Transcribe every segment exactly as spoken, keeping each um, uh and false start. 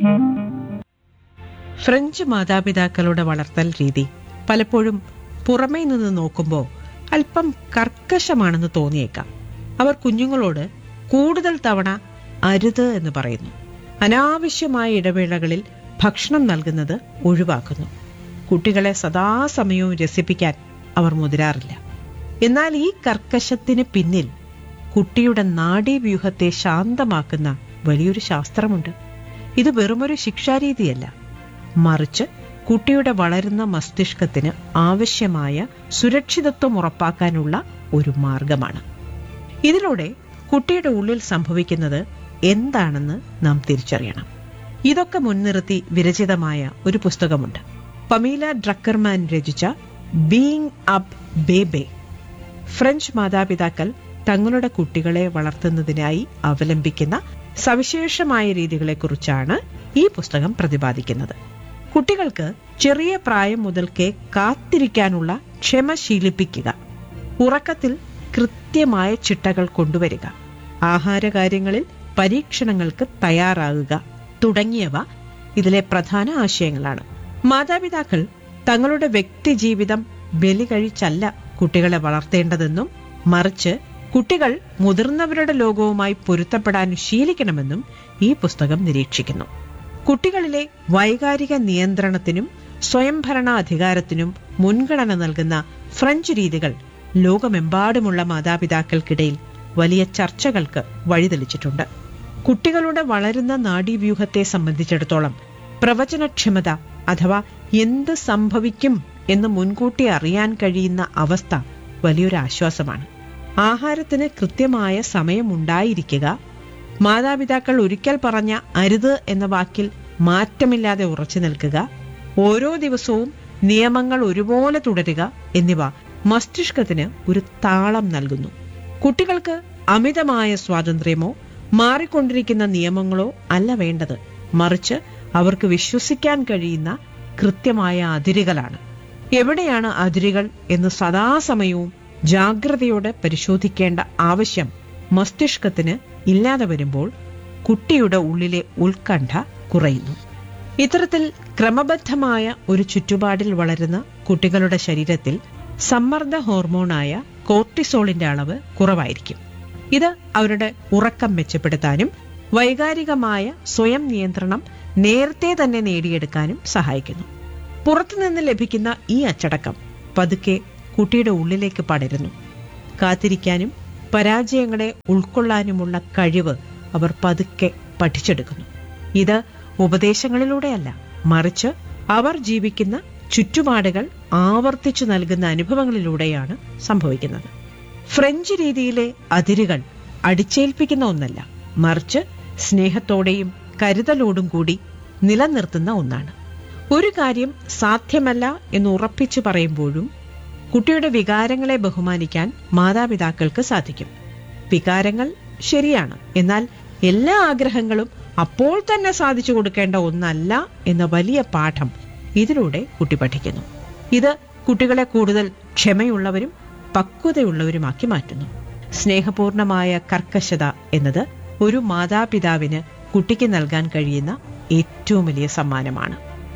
French മാതാപിതാക്കളുടെ വളർത്തൽ രീതി പലപ്പോഴും പുറമേ നിന്ന് നോക്കുമ്പോൾ അല്പം കർക്കശമാണെന്ന് തോന്നിയേക്കാം. അവർ കുഞ്ഞുങ്ങളോട് കൂടുതൽ തവണ അരുത് എന്ന് പറയുന്നു. അനാവശ്യമായ ഇടവേളകളിൽ ഭക്ഷണം നൽകുന്നത് ഒഴിവാക്കുന്നു. കുട്ടികളെ സദാസമയവും രസിപ്പിക്കാൻ അവർ മുതിരാറില്ല. എന്നാൽ ഈ കർക്കശത്തിന് പിന്നിൽ കുട്ടിയുടെ നാഡീവ്യൂഹത്തെ ശാന്തമാക്കുന്ന വലിയൊരു ശാസ്ത്രമുണ്ട്. ഇത് വെറുമൊരു ശിക്ഷാരീതിയല്ല, മറിച്ച് കുട്ടിയുടെ വളരുന്ന മസ്തിഷ്കത്തിന് ആവശ്യമായ സുരക്ഷിതത്വം ഉറപ്പാക്കാനുള്ള ഒരു മാർഗമാണ്. ഇതിലൂടെ കുട്ടിയുടെ ഉള്ളിൽ സംഭവിക്കുന്നത് എന്താണെന്ന് നാം തിരിച്ചറിയണം. ഇതൊക്കെ മുൻനിർത്തി വിരചിതമായ ഒരു പുസ്തകമുണ്ട്. പമീല ഡ്രക്കർമാൻ രചിച്ച ബീയിങ് അപ്പ് ബേബേ. ഫ്രഞ്ച് മാതാപിതാക്കൾ തങ്ങളുടെ കുട്ടികളെ വളർത്തുന്നതിനായി അവലംബിക്കുന്ന സവിശേഷമായ രീതികളെക്കുറിച്ചാണ് ഈ പുസ്തകം പ്രതിപാദിക്കുന്നത്. കുട്ടികൾക്ക് ചെറിയ പ്രായം മുതൽക്കേ കാത്തിരിക്കാനുള്ള ക്ഷമ ശീലിപ്പിക്കുക, ഉറക്കത്തിൽ കൃത്യമായ ചിട്ടകൾ കൊണ്ടുവരിക, ആഹാരകാര്യങ്ങളിൽ പരീക്ഷണങ്ങൾക്ക് തയ്യാറാകുക തുടങ്ങിയവ ഇതിലെ പ്രധാന ആശയങ്ങളാണ്. മാതാപിതാക്കൾ തങ്ങളുടെ വ്യക്തിജീവിതം ബലി കഴിച്ചല്ല കുട്ടികളെ വളർത്തേണ്ടതെന്നും മറിച്ച് കുട്ടികൾ മുതിർന്നവരുടെ ലോകവുമായി പൊരുത്തപ്പെടാൻ ശീലിക്കണമെന്നും ഈ പുസ്തകം നിരീക്ഷിക്കുന്നു. കുട്ടികളിലെ വൈകാരിക നിയന്ത്രണത്തിനും സ്വയംഭരണാധികാരത്തിനും മുൻഗണന നൽകുന്ന ഫ്രഞ്ച് രീതികൾ ലോകമെമ്പാടുമുള്ള മാതാപിതാക്കൾക്കിടയിൽ വലിയ ചർച്ചകൾക്ക് വഴിതെളിച്ചിട്ടുണ്ട്. കുട്ടികളുടെ വളരുന്ന നാഡീവ്യൂഹത്തെ സംബന്ധിച്ചിടത്തോളം പ്രവചനക്ഷമത അഥവാ എന്ത് സംഭവിക്കും എന്ന് മുൻകൂട്ടി അറിയാൻ കഴിയുന്ന അവസ്ഥ വലിയൊരു ആശ്വാസമാണ്. ആഹാരത്തിന് കൃത്യമായ സമയമുണ്ടായിരിക്കുക, മാതാപിതാക്കൾ ഒരിക്കൽ പറഞ്ഞ അരുത് എന്ന വാക്കിൽ മാറ്റമില്ലാതെ ഉറച്ചു നിൽക്കുക, ഓരോ ദിവസവും നിയമങ്ങൾ ഒരുപോലെ തുടരുക എന്നിവ മസ്തിഷ്കത്തിന് ഒരു താളം നൽകുന്നു. കുട്ടികൾക്ക് അമിതമായ സ്വാതന്ത്ര്യമോ മാറിക്കൊണ്ടിരിക്കുന്ന നിയമങ്ങളോ അല്ല വേണ്ടത്, മറിച്ച് അവർക്ക് വിശ്വസിക്കാൻ കഴിയുന്ന കൃത്യമായ അതിരുകളാണ്. എവിടെയാണ് അതിരുകൾ എന്ന് സദാസമയവും ജാഗ്രതയോടെ പരിശോധിക്കേണ്ട ആവശ്യം മസ്തിഷ്കത്തിന് ഇല്ലാതെ വരുമ്പോൾ കുട്ടിയുടെ ഉള്ളിലെ ഉത്കണ്ഠ കുറയുന്നു. ഇത്തരത്തിൽ ക്രമബദ്ധമായ ഒരു ചുറ്റുപാടിൽ വളരുന്ന കുട്ടികളുടെ ശരീരത്തിൽ സമ്മർദ്ദ ഹോർമോണായ കോർട്ടിസോളിന്റെ അളവ് കുറവായിരിക്കും. ഇത് അവരുടെ ഉറക്കം മെച്ചപ്പെടുത്താനും വൈകാരികമായ സ്വയം നിയന്ത്രണം നേരത്തെ തന്നെ നേടിയെടുക്കാനും സഹായിക്കുന്നു. പുറത്തുനിന്ന് ലഭിക്കുന്ന ഈ അച്ചടക്കം പതുക്കെ കുട്ടിയുടെ ഉള്ളിലേക്ക് പടരുന്നു. കാത്തിരിക്കാനും പരാജയങ്ങളെ ഉൾക്കൊള്ളാനുമുള്ള കഴിവ് അവർ പതുക്കെ പഠിച്ചെടുക്കുന്നു. ഇത് ഉപദേശങ്ങളിലൂടെയല്ല, മറിച്ച് അവർ ജീവിക്കുന്ന ചുറ്റുപാടുകൾ ആവർത്തിച്ചു നൽകുന്ന അനുഭവങ്ങളിലൂടെയാണ് സംഭവിക്കുന്നത്. ഫ്രഞ്ച് രീതിയിലെ അതിരുകൾ അടിച്ചേൽപ്പിക്കുന്ന ഒന്നല്ല, മറിച്ച് സ്നേഹത്തോടെയും കരുതലോടും കൂടി നിലനിർത്തുന്ന ഒന്നാണ്. ഒരു കാര്യം സാധ്യമല്ല എന്ന് ഉറപ്പിച്ചു പറയുമ്പോഴും കുട്ടിയുടെ വികാരങ്ങളെ ബഹുമാനിക്കാൻ മാതാപിതാക്കൾക്ക് സാധിക്കും. വികാരങ്ങൾ ശരിയാണ്, എന്നാൽ എല്ലാ ആഗ്രഹങ്ങളും അപ്പോൾ തന്നെ സാധിച്ചു കൊടുക്കേണ്ട ഒന്നല്ല എന്ന വലിയ പാഠം ഇതിലൂടെ കുട്ടി പഠിക്കുന്നു. ഇത് കുട്ടികളെ കൂടുതൽ ക്ഷമയുള്ളവരും പക്വതയുള്ളവരുമാക്കി മാറ്റുന്നു. സ്നേഹപൂർണമായ കർക്കശത എന്നത് ഒരു മാതാപിതാവിന് കുട്ടിക്ക് നൽകാൻ കഴിയുന്ന ഏറ്റവും വലിയ സമ്മാനമാണ്.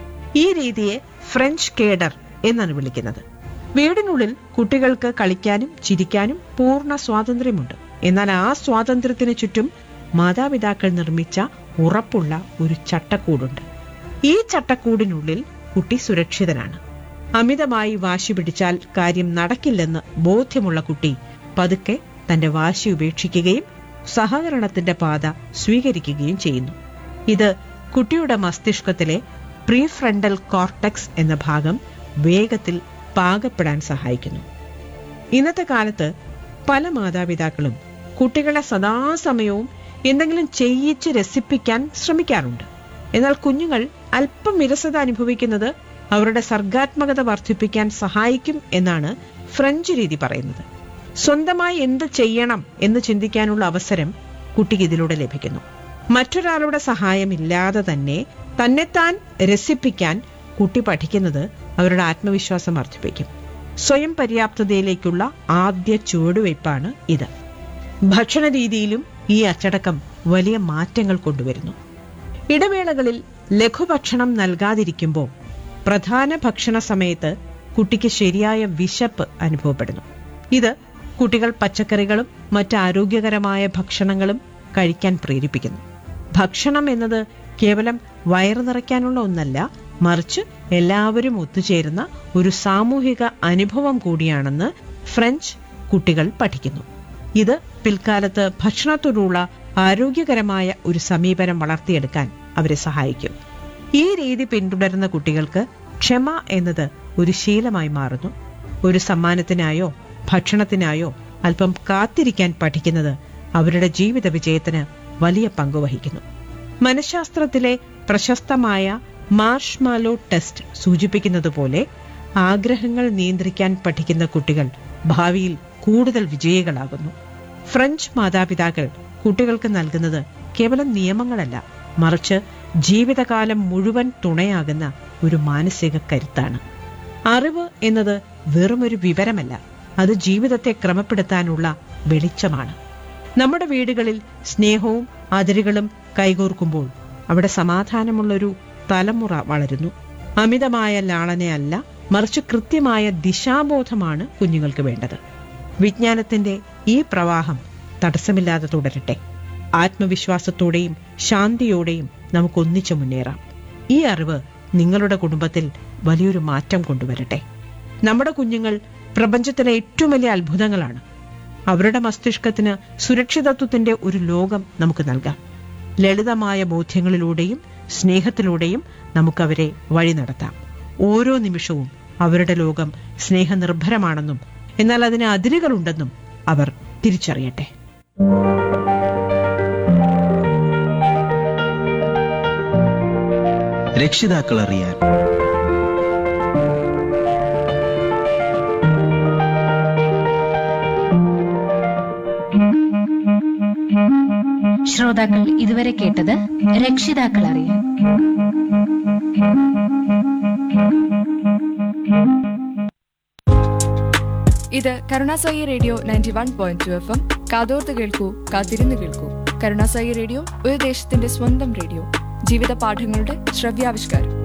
ഈ രീതിയെ ഫ്രഞ്ച് കേഡർ എന്നാണ് വിളിക്കുന്നത്. വീടിനുള്ളിൽ കുട്ടികൾക്ക് കളിക്കാനും ചിരിക്കാനും പൂർണ്ണ സ്വാതന്ത്ര്യമുണ്ട്. എന്നാൽ ആ സ്വാതന്ത്ര്യത്തിന് ചുറ്റും മാതാപിതാക്കൾ നിർമ്മിച്ച ഉറപ്പുള്ള ഒരു ചട്ടക്കൂടുണ്ട്. ഈ ചട്ടക്കൂടിനുള്ളിൽ കുട്ടി സുരക്ഷിതനാണ്. അമിതമായി വാശി പിടിച്ചാൽ കാര്യം നടക്കില്ലെന്ന് ബോധ്യമുള്ള കുട്ടി പതുക്കെ തന്റെ വാശി ഉപേക്ഷിക്കുകയും സഹകരണത്തിന്റെ പാത സ്വീകരിക്കുകയും ചെയ്യുന്നു. ഇത് കുട്ടിയുടെ മസ്തിഷ്കത്തിലെ പ്രീഫ്രണ്ടൽ കോർട്ടെക്സ് എന്ന ഭാഗം വേഗത്തിൽ പാകപ്പെടാൻ സഹായിക്കുന്നു. ഇന്നത്തെ കാലത്ത് പല മാതാപിതാക്കളും കുട്ടികളെ സദാസമയവും എന്തെങ്കിലും ചെയ്യിച്ച് രസിപ്പിക്കാൻ ശ്രമിക്കാറുണ്ട്. എന്നാൽ കുഞ്ഞുങ്ങൾ അല്പം വിരസത അനുഭവിക്കുന്നത് അവരുടെ സർഗാത്മകത വർദ്ധിപ്പിക്കാൻ സഹായിക്കും എന്നാണ് ഫ്രഞ്ച് രീതി പറയുന്നത്. സ്വന്തമായി എന്ത് ചെയ്യണം എന്ന് ചിന്തിക്കാനുള്ള അവസരം കുട്ടിക്ക് ഇതിലൂടെ ലഭിക്കുന്നു. മറ്റൊരാളുടെ സഹായമില്ലാതെ തന്നെ തന്നെത്താൻ രസിപ്പിക്കാൻ കുട്ടി പഠിക്കുന്നത് അവരുടെ ആത്മവിശ്വാസം വർദ്ധിപ്പിക്കും. സ്വയം പര്യാപ്തതയിലേക്കുള്ള ആദ്യ ചുവടുവയ്പ്പാണ് ഇത്. ഭക്ഷണ രീതിയിലും ഈ അച്ചടക്കം വലിയ മാറ്റങ്ങൾ കൊണ്ടുവരുന്നു. ഇടവേളകളിൽ ലഘുഭക്ഷണം നൽകാതിരിക്കുമ്പോൾ പ്രധാന ഭക്ഷണ സമയത്ത് കുട്ടിക്ക് ശരിയായ വിശപ്പ് അനുഭവപ്പെടുന്നു. ഇത് കുട്ടികൾ പച്ചക്കറികളും മറ്റ് ആരോഗ്യകരമായ ഭക്ഷണങ്ങളും കഴിക്കാൻ പ്രേരിപ്പിക്കുന്നു. ഭക്ഷണം എന്നത് കേവലം വയറു നിറയ്ക്കാനുള്ള ഒന്നല്ല, മറിച്ച് എല്ലാവരും ഒത്തുചേരുന്ന ഒരു സാമൂഹിക അനുഭവം കൂടിയാണെന്ന് ഫ്രഞ്ച് കുട്ടികൾ പഠിക്കുന്നു. ഇത് പിൽക്കാലത്ത് ഭക്ഷണത്തോടുള്ള ആരോഗ്യകരമായ ഒരു സമീപനം വളർത്തിയെടുക്കാൻ അവരെ സഹായിക്കും. ഈ രീതി പിന്തുടരുന്ന കുട്ടികൾക്ക് ക്ഷമ എന്നത് ഒരു ശീലമായി മാറുന്നു. ഒരു സമ്മാനത്തിനായോ ഭക്ഷണത്തിനായോ അല്പം കാത്തിരിക്കാൻ പഠിക്കുന്നത് അവരുടെ ജീവിത വിജയത്തിന് വലിയ പങ്കുവഹിക്കുന്നു. മനഃശാസ്ത്രത്തിലെ പ്രശസ്തമായ മാർഷ്മാലോ ടെസ്റ്റ് സൂചിപ്പിക്കുന്നതുപോലെ ആഗ്രഹങ്ങൾ നിയന്ത്രിക്കാൻ പഠിക്കുന്ന കുട്ടികൾ ഭാവിയിൽ കൂടുതൽ വിജയികളാകുന്നു. ഫ്രഞ്ച് മാതാപിതാക്കൾ കുട്ടികൾക്ക് നൽകുന്നത് കേവലം നിയമങ്ങളല്ല, മറിച്ച് ജീവിതകാലം മുഴുവൻ തുണയാകുന്ന ഒരു മാനസിക കരുത്താണ്. അറിവ് എന്നത് വെറുമൊരു വിവരമല്ല, അത് ജീവിതത്തെ ക്രമപ്പെടുത്താനുള്ള വെളിച്ചമാണ്. നമ്മുടെ വീടുകളിൽ സ്നേഹവും അതിരുകളും കൈകോർക്കുമ്പോൾ അവിടെ സമാധാനമുള്ളൊരു തലമുറ വളരുന്നു. അമിതമായ ലാളനയല്ല, മറിച്ച് കൃത്യമായ ദിശാബോധമാണ് കുഞ്ഞുങ്ങൾക്ക് വേണ്ടത്. വിജ്ഞാനത്തിന്റെ ഈ പ്രവാഹം തടസ്സമില്ലാതെ തുടരട്ടെ. ആത്മവിശ്വാസത്തോടെയും ശാന്തിയോടെയും നമുക്കൊന്നിച്ചു മുന്നേറാം. ഈ അറിവ് നിങ്ങളുടെ കുടുംബത്തിൽ വലിയൊരു മാറ്റം കൊണ്ടുവരട്ടെ. നമ്മുടെ കുഞ്ഞുങ്ങൾ പ്രപഞ്ചത്തിലെ ഏറ്റവും വലിയ അത്ഭുതങ്ങളാണ്. അവരുടെ മസ്തിഷ്കത്തിന് സുരക്ഷിതത്വത്തിന്റെ ഒരു ലോകം നമുക്ക് നൽകാം. ലളിതമായ ബോധ്യങ്ങളിലൂടെയും സ്നേഹത്തിലൂടെയും നമുക്കവരെ വഴി നടത്താം. ഓരോ നിമിഷവും അവരുടെ ലോകം സ്നേഹനിർഭരമാണെന്നും എന്നാൽ അതിന് അതിരുകളുണ്ടെന്നും അവർ തിരിച്ചറിയട്ടെ. രക്ഷിതാക്കൾ അറിയാൻ. ശ്രോതാക്കൾ ഇതുവരെ കേട്ടത് രക്ഷിതാക്കൾ അറിയാൻ. ഇത് Karunasai radio ninety one point two F M. കാതോർത്ത് കേൾക്കൂ, കാത്തിരുന്ന് കേൾക്കൂ. കരുണാസായി റേഡിയോ ഒരു ദേശത്തിന്റെ സ്വന്തം റേഡിയോ, ജീവിത പാഠങ്ങളുടെ ശ്രവ്യാവിഷ്കാരം.